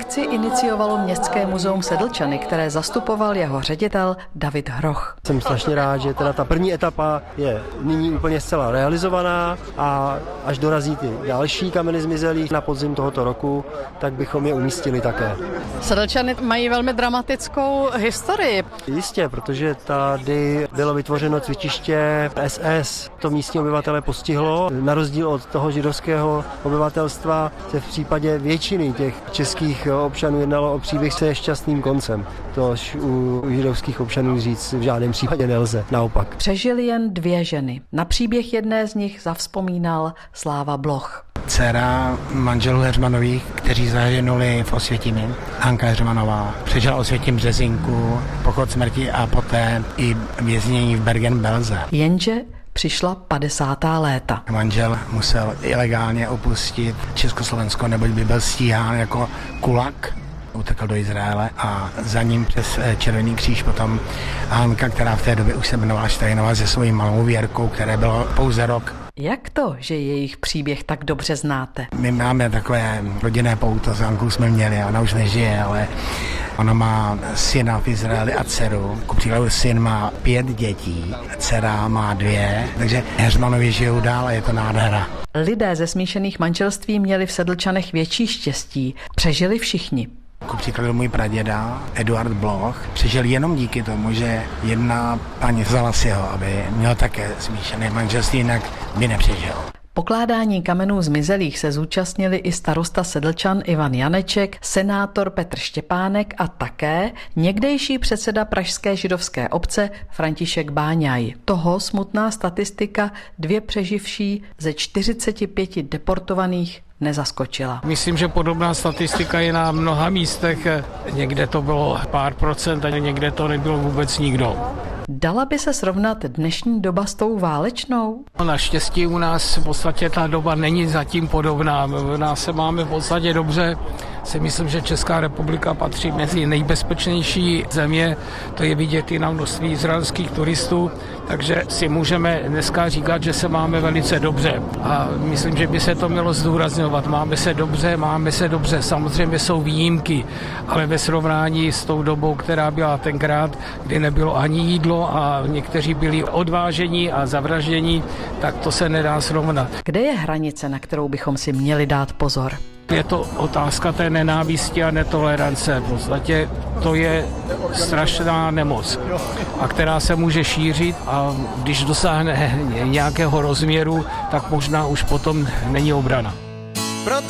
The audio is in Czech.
Akci iniciovalo Městské muzeum Sedlčany, které zastupoval jeho ředitel David Hroch. Jsem strašně rád, že teda ta první etapa je nyní úplně zcela realizovaná a až dorazí ty další kameny zmizelých na podzim tohoto roku, tak bychom je umístili také. Sedlčany mají velmi dramatickou historii. Jistě, protože tady bylo vytvořeno cvičiště SS. To místní obyvatele postihlo. Na rozdíl od toho židovského obyvatelstva se v případě většiny těch českých občanů jednalo o příběh se šťastným koncem. Tož u židovských občanů říct v žádném případě nelze, naopak. Přežili jen 2 ženy. Na příběh jedné z nich zavzpomínal Sláva Bloch. Dcera manželů Heřmanových, kteří zahynuli v Osvětimi, Hanka Heřmanová, přežila Osvětim Březinku, pochod smrti a poté i věznění v Bergen-Belsen. Jenže přišla 50. léta. Manžel musel ilegálně opustit Československo, neboť by byl stíhán jako kulak. Utekl do Izraele a za ním přes Červený kříž potom Hanka, která v té době už se jmenovala Štajnová se svojí malou Věrkou, které bylo pouze rok. Jak to, že jejich příběh tak dobře znáte? My máme takové rodinné pouto, s Hankou jsme měli, ona už nežije, ale ona má syna v Izraeli a dceru. Kupříkladu syn má 5 dětí, dcera má 2, takže Heřmanovi žijou dál a je to nádhera. Lidé ze smíšených manželství měli v Sedlčanech větší štěstí. Přežili všichni. Ku příkladu můj praděda Eduard Bloch přežil jenom díky tomu, že jedna paní vzala si ho, aby měl také smíšené manželství, jinak by nepřežil. Pokládání kamenů zmizelých se zúčastnili i starosta Sedlčan Ivan Janeček, senátor Petr Štěpánek a také někdejší předseda pražské židovské obce František Báňaj. Toho smutná statistika 2 přeživší ze 45 deportovaných nezaskočila. Myslím, že podobná statistika je na mnoha místech. Někde to bylo pár procent a někde to nebylo vůbec nikdo. Dala by se srovnat dnešní doba s tou válečnou? Naštěstí u nás v podstatě ta doba není zatím podobná. U nás se máme v podstatě dobře. Si myslím, že Česká republika patří mezi nejbezpečnější země. To je vidět i na množství izraelských turistů. Takže si můžeme dneska říkat, že se máme velice dobře. A myslím, že by se to mělo zdůrazňovat. Máme se dobře. Samozřejmě jsou výjimky, ale ve srovnání s tou dobou, která byla tenkrát, kdy nebylo ani jídlo a někteří byli odvážení a zavraždění, tak to se nedá srovnat. Kde je hranice, na kterou bychom si měli dát pozor? Je to otázka té nenávisti a netolerance. V podstatě to je strašná nemoc, a která se může šířit a když dosáhne nějakého rozměru, tak možná už potom není obrana.